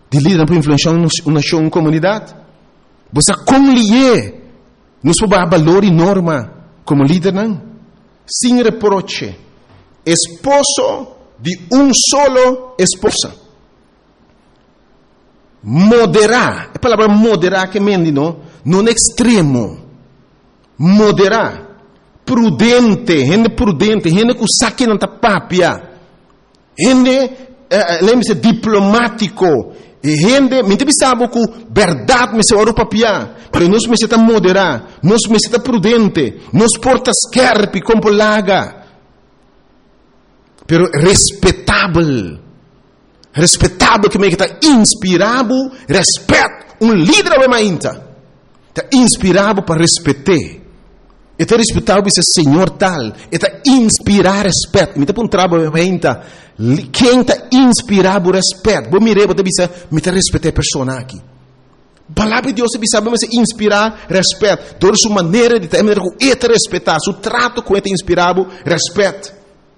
de líder para influenciar uma nação, uma comunidade. Você como lhe nos pode valor e norma como líder, não? Sem reproche. Esposo de solo esposa. Moderar. A palavra moderar que mendi, não? Não extremo. Moderar. Prudente. Gente prudente. Gente que saque na tapapia. Gente, lembre-se, diplomático. Gente, me sabe que verdade me se ora papia. Pero nós me se moderar. Nós me se prudente. Nós porta scarpi com polaga. Pero respeitável. Respeitável que me está inspirado, respeito. Líder é mainta. Está inspirado para respeitar. Está respeitado esse Senhor tal. Está inspirar respeito. Me está trabalho mainta. Quem está inspirado respeito. Vou mirar, vou dizer, me está respeitar a pessoa aqui. Palavra de Deus sabe me inspirar respeito. Toda sua maneira de estar respeitar, seu trato com ele inspirado respeito.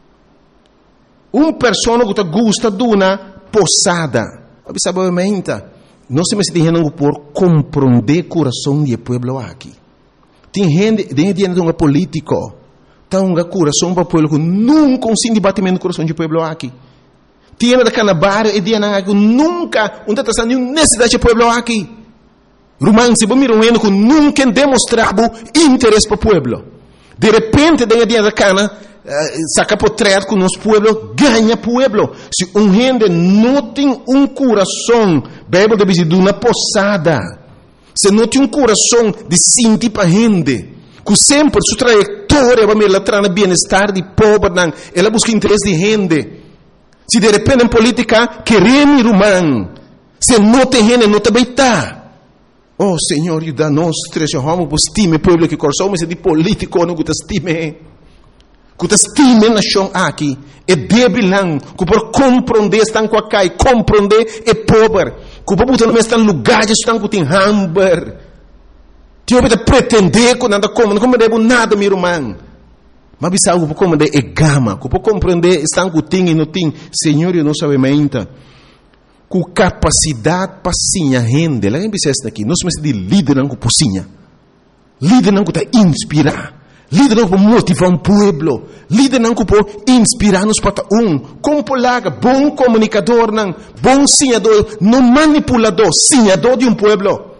Pessoa que gosta de uma posada. Sabe mainta. Não se me dizendo por compreender o coração do povo aqui. Tem gente de um político, tem um coração para o povo que nunca consegue debatimento do coração do povo aqui. Tem da canabar e dia que nunca não está nenhuma necessidade do povo aqui. Romance, vamos mirar que nunca demonstrado interesse para o povo. De repente, dia da cana, saca portrait com nosso povo, ganha povo. Se gente não tem coração, Bíblia diz de uma posada. Se não tem coração de sentir para a gente, que sempre sua trajetória vai me levar no bem-estar de pobre, ela busca interesse de gente. Se de repente em política, queremos irmão, se não tem gente, não te beita. Oh, Senhor, ajuda-nos, trejamos, estime o povo que coração, mas de político não te estime. Que te estime a nação aqui, é débil não, que por compreender estão com a cai, compreender é pobre. Que o povo não está em lugares que estão com hamburger. Tio pode pretender que nada como, não compreende nada, meu irmão. Mas bisa o povo compreender é gama, que o povo compreender estão com tem e não tem. Senhor, eu não sabemos ainda. Com capacidade para sinha rende, lá em Bissesta aqui, nós somos de líder não com pocinha. Líder não que está inspirar. Líder não para motivar povo. Líder não para inspirar-nos para como polaga, bom comunicador, não, bom sinhador, não manipulador, sinhador de povo.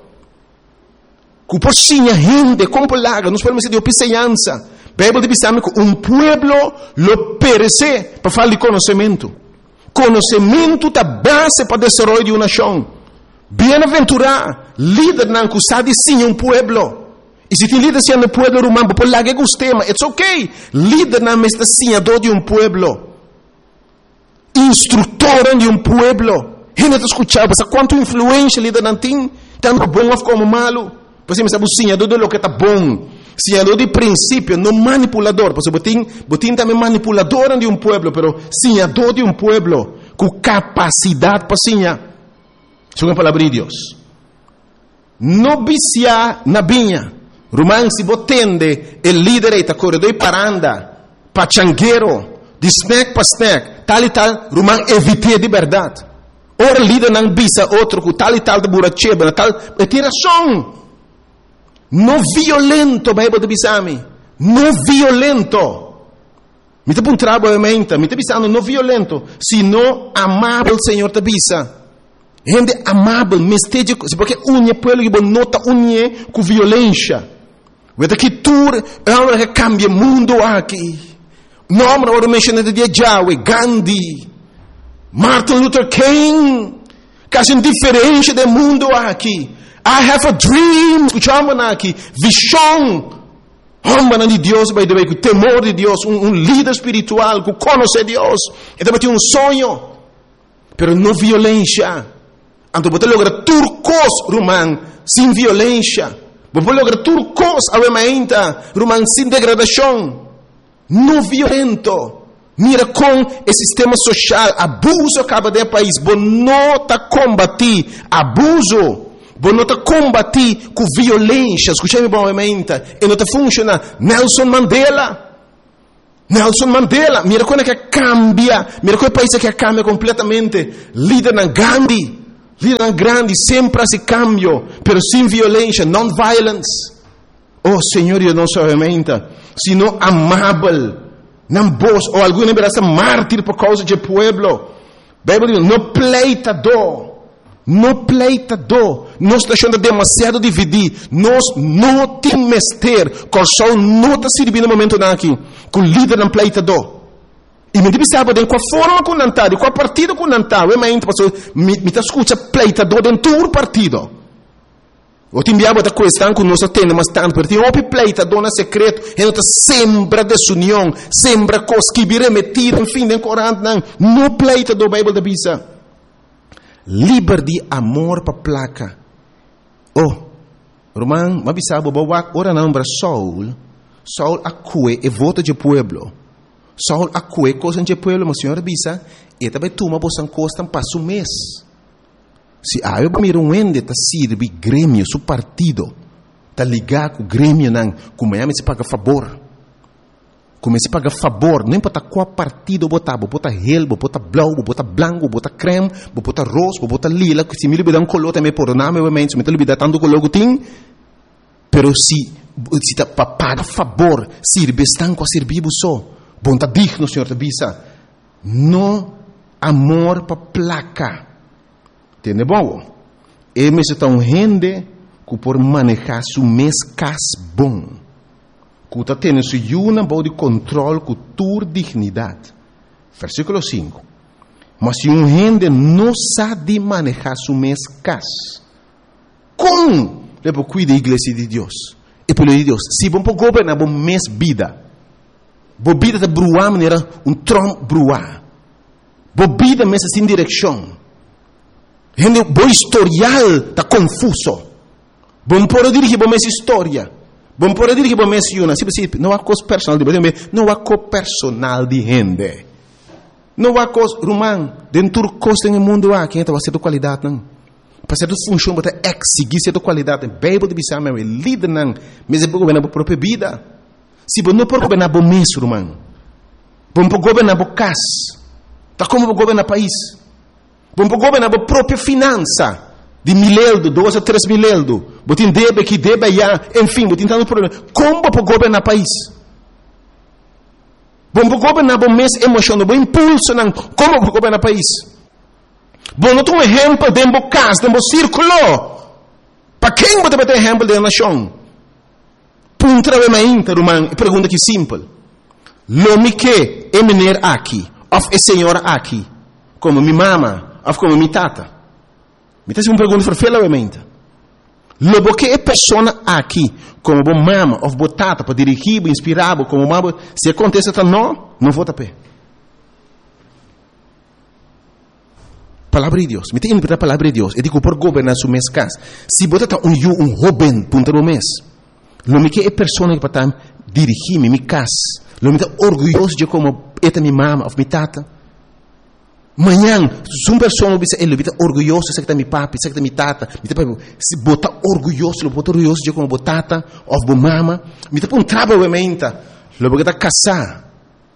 Que por sinha rende, como polaga, nós podemos dizer de opicenhança. Bíblia diz que povo lo perece para falar de conhecimento. Conhecimento é a base para o desenvolvimento de uma nação. Bem-aventurado, líder não que sabe sinha povo. E se tem líder sendo povo romano, por lá que gostema, it's okay. Líder não é senhador de povo. Instrutor de povo. Gente está escutando, quanto influência líder não tem, tanto bom como malo. Você me sabe o senhador de lo que está bom. Senhador de princípio, não manipulador. Porque botin também manipulador de povo, mas senhador de povo, com capacidade para senhar. Isso é a palavra de Deus. Não viciar na vinha. Romano, se botende o líder está corredor para andar, pachangueiro, de snack para snack, tal e tal, Romano evite de verdade. Ora, líder não bisa outro, com tal e tal de buracheba, tal, é tiração. Não violento, Bíblia de bisami. Não violento. Me te puntrabo a mente, me te bisando não violento, sino amável, Senhor te bisa. Gente amável, mesteja, porque unha pueblo que nota unha com violência. Vede que tur é uma que cambia o mundo aqui. Nome agora mencionado de Yahweh, Gandhi, Martin Luther King, que é diferente do mundo aqui. I have a dream, escuchamos aqui, visão. Homem de Deus, by the way, com temor de Deus, líder espiritual, que conhece Deus. Então tem sonho, pero não violência. Então você logra turcos, romano, sem violência. Você logra turcos, ainda, romano, sem degradação. Não violento. Mira com o sistema social, abuso acaba de país, você não está combatir abuso. Você não está combatir com violência. Escute-me bem, e não está funcionando. Nelson Mandela, mira como é que cambia, mira como é país que cambia completamente. Líder na Gandhi, Líder grande, sempre esse cambio, pero sem violência, non-violence. Oh, Senhor, eu não somente, sino amável, não vos, ou alguma vez mártir por causa do povo. Bíblia diz, não pleitador. Não pleitador. Nós estamos achando demasiado dividir. Nós não temos mestre. Coração não está servindo no momento aqui. Com o líder não pleitador. E me diz, sabe, com a forma que não está, com a partido que não está. Eu me escuta pleitador dentro do partido. Eu te enviava da questão que nós temos tanto, porque tem um pleitador no secreto. E não está sempre desunião, sempre coisa que vira metida, enfim, de corante. Não pleitador, a Bíblia diz. Liberdade, amor para placa. Oh, Romão, mas sabe, ora não para Saul acue e vota de pueblo. Saul acue coisa de pueblo, mas senhora bisa, e também toma bosan costa passo mês. Se eu miro ende tá sirve grêmio, su partido, tá ligado com o grêmio não, como é se paga favor. Como se paga favor, não importa qual partido botar relbo, botar blau, botar branco, botar creme, botar rosa, botar lila, que se me libera color também por nome, obviamente, se me libera tanto color que tem, pero se tá para pagar favor, sirve estão com a servir só, bom tá digno, senhor, te bisa, no amor para placa, entende bom? E me se tá gente que por manejar su mês cas bom. Que está tendo uma boa de controle com tua dignidade. Versículo 5. Mas se gente não sabe manejar seu mês cas, como deve cuidar da igreja de Deus? E pelo de Deus, se vamos governar bom mês vida, boa vida de bruar maneira Trump bruar, boa vida mês sem direção, gente bom historial está confuso, bom por dirigir bom mês história. Bom, por dizer que bom menciona, não há coisa personal de não há coisa personal de gente. Não há coisa, Romão, dentro do coisa no mundo há, quem está fazendo qualidade, não. Para ser função, para exigir certa qualidade, Bíblia de bisam é líder, não. Mas é para governar a própria vida. Se você não pode governar bom mês, Romão, bom para governar bom casa, tá como para governar país, bom para governar a própria finança. De 1.000 euros, 2 a 3 mil euros. Botin debe que debe já, enfim, botin tanto problema. Como para governar o país? Bom para governar bom mês emoção, bom impulso, não. Como para governar o país? Bom, não tem um exemplo de um casa, de um círculo. Para quem você vai ter exemplo de nação? Punta é uma interromã, pergunta que simples. Lo que é menino aqui, ou é senhora aqui, como minha mama, ou como minha tata. Me está uma pergunta feia, obviamente. Logo que é pessoa aqui, como bom mama, ou botata, para dirigir, inspirar, como mama, se acontece, não vou tapar. Palavra de Deus. Me tem que a palavra de Deus. Eu digo por governar su mês casa. Se botata um jovem, punta no mês. Lo que é pessoa que para dirigir minha casa. Lo me está orgulhoso de como é minha mama, ou minha tata. Manhã, se uma pessoa ele está orgulhoso, sei que está meu papi, sei que está minha tata, se botar orgulhoso de como botata, ou mama, me está um trabalho, obviamente, logo que está casar,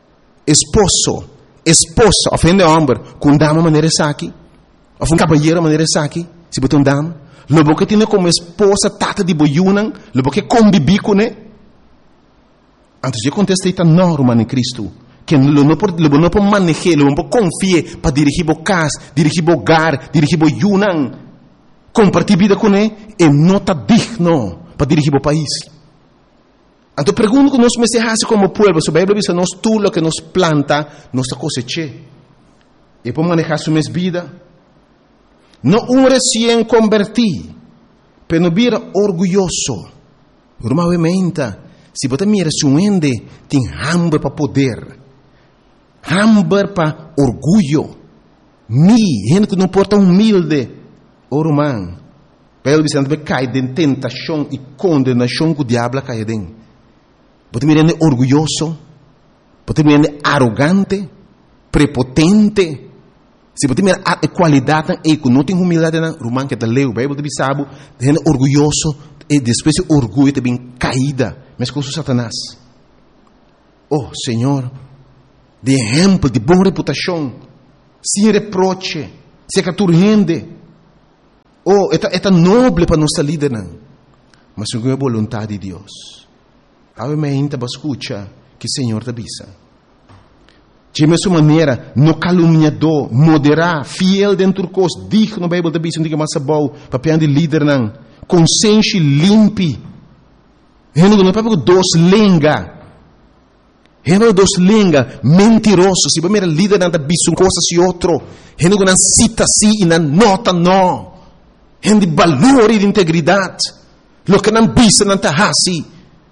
esposa, ofende homem, com dama maneira aqui, ou um cabalheiro maneira aqui, se botar dama, logo que tem como esposa, tata de boiunan, logo que convive com ele, antes de contestar, não, Romano em Cristo, que não pode manejar, não pode confiar para dirigir o casa, dirigir o hogar, dirigir o yunan, compartilhar vida com ele, e não está digno para dirigir o país. Então, pergunto que nós me se como povo, se a Bíblia diz que nós tudo o que nos planta, nós está coseche. E para manejar sua vida, não recém convertido, mas não vira orgulhoso. Normalmente, se você mira se ende, tem hambre para poder. Hambre para orgulho. Gente que não porta humilde. Romano. Pelo Vicente vai cair de tentação e condenação que o diabo cai dentro. Você me rende orgulhoso. Você me rende arrogante. Prepotente. Se você me rende qualidade e que não tem humildade, Romano que está leu, a Bíblia sabe, rende orgulhoso e depois o orgulho também caída. Mas com o Satanás. Oh, Senhor, de exemplo, de boa reputação, sem reproche, sem que tu rende. Oh, é nobre para nossa líder, não. Mas segundo a vontade de Deus. Obviamente, para escutar que o Senhor te avisa. De mesma maneira, no caluniador, moderar, fiel dentro do curso, digno no Bíblia te avisa, não diga mais bom, para piar de líder, não. Consciência limpe. Não é para dois lenga. Não dois lenga, mentiroso. Se você líder, não te avisa uma coisa e outra. Não cita assim e não nota, não. Não de valor e de integridade. Lo que não bisa, não te hasi.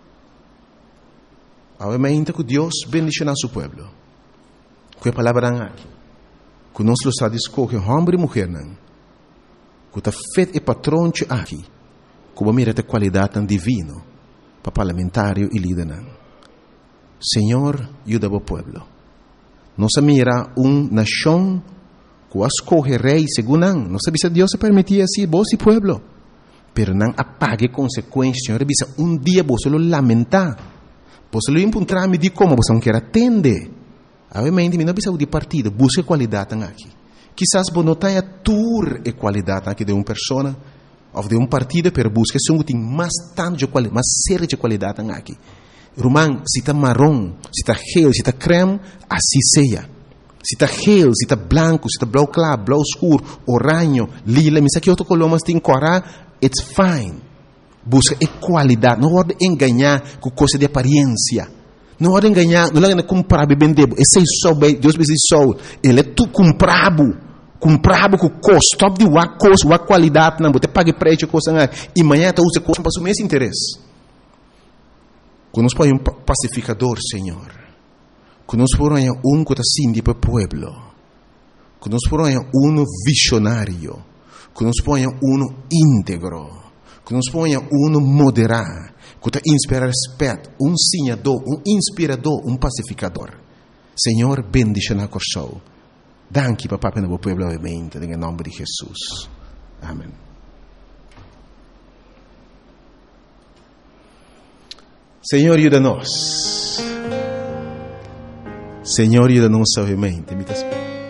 Obviamente que Deus bendice a seu pueblo. Com a palavra aqui. Que nós lo sabemos escolher homem e mulher, não. Que está feito e patrão aqui. Que vai mirar a qualidade divina para parlamentário e líder, não. Senhor, ajuda o pueblo. Nós mira nação que escolhe rei segundo não. Nós sabemos que Deus se permitia assim, vos e pueblo. Pero não apague consequências. Senhor, dia você lo lamentar. Você lo encontrar me diz como você não quer atender. Obviamente, não precisa de partido. Busque qualidade aqui. Quizás você não tenha tour e qualidade aqui de uma pessoa ou de um partido, pero busque se tem mais tanto de qualidade, mais séria de qualidade aqui. Román, se está marrom, se está gel, se está creme, assim seja. Se está gel, se está branco, se está blau claro, blau escuro, oranho, lila, mas aqui outro color, mas tem corar, it's fine. Busca qualidade, não pode enganar com coisa de aparência. Não pode enganar, não pode comprar e vender. Esse é só, Deus me diz só, ele é tu comprado com custo, top de uma coisa, uma qualidade, não, você paga preço, coisa, e amanhã você usa coisa para o mesmo interesse. Que nos põe pacificador, Senhor. Que nos põe que está sindi para o pueblo. Que nos põe visionário. Que nos põe íntegro. Que nos põe moderar. Que está inspira respeito. Sinhador, inspirador, pacificador. Senhor, bendice na corso. Danke, papá, para o pueblo, obviamente, em nome de Jesus. Amém. Senhor, ajuda-nos. Senhor, ajuda-nos, obviamente.